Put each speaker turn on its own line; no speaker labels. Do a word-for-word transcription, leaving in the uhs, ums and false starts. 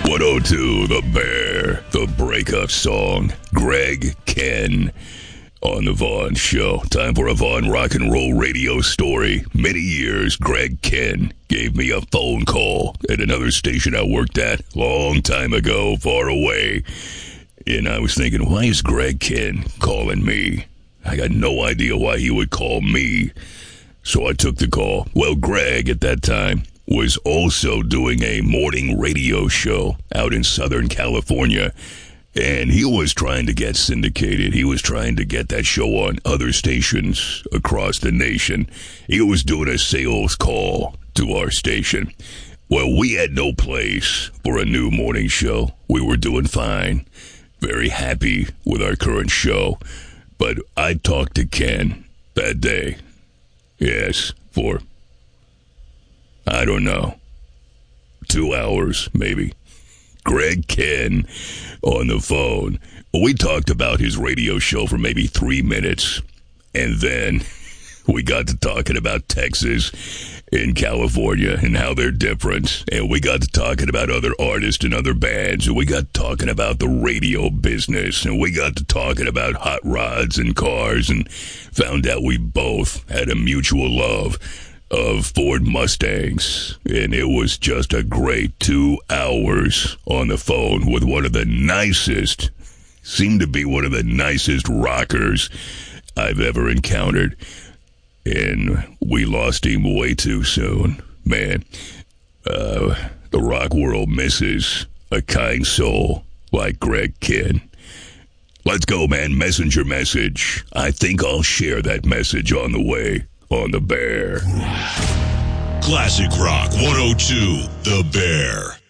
one oh two, The Bear, the breakup song. Greg Ken on the Vaughn Show. Time for a Vaughn rock and roll radio story. Many years, Greg Ken gave me a phone call at another station I worked at long time ago, far away. And I was thinking, why is Greg Ken calling me? I got no idea why he would call me. So I took the call. Well, Greg at that time was also doing a morning radio show out in Southern California. And he was trying to get syndicated. He was trying to get that show on other stations across the nation. He was doing a sales call to our station. Well, we had no place for a new morning show. We were doing fine. Very happy with our current show. But I talked to Ken that day. Yes, for, I don't know, two hours maybe. Greg Ken on the phone. We talked about his radio show for maybe three minutes. And then we got to talking about Texas and California and how they're different. And we got to talking about other artists and other bands. And we got talking about the radio business. And we got to talking about hot rods and cars. And found out we both had a mutual love of Ford Mustangs. And it was just a great two hours on the phone with one of the nicest, seemed to be one of the nicest rockers I've ever encountered. And we lost him way too soon. Man, uh, the rock world misses a kind soul like Greg Ken. Let's go, man. Messenger message. I think I'll share that message on the way on The Bear.
Classic Rock one oh two, The Bear.